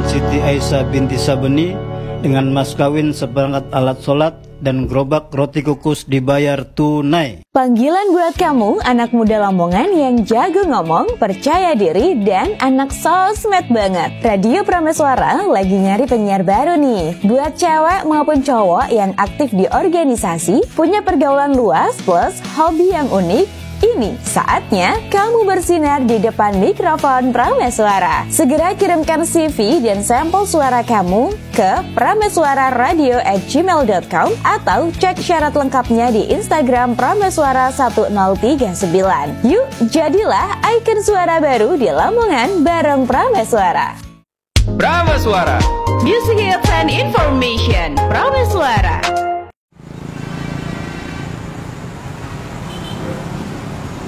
Siti Aisyah binti Sabeni dengan mas kawin seperangkat alat sholat dan gerobak roti kukus dibayar tunai. Panggilan buat kamu, anak muda Lamongan yang jago ngomong, percaya diri, dan anak sosmed banget. Radio Prameswara lagi nyari penyiar baru nih. Buat cewek maupun cowok yang aktif di organisasi, punya pergaulan luas plus hobi yang unik, ini saatnya kamu bersinar di depan mikrofon Prameswara. Segera kirimkan CV dan sampel suara kamu ke prameswararadio@gmail.com atau cek syarat lengkapnya di Instagram Prameswara1039. Yuk, jadilah ikon suara baru di Lamongan bareng Prameswara. Prameswara, Music Hits and Information. Prameswara.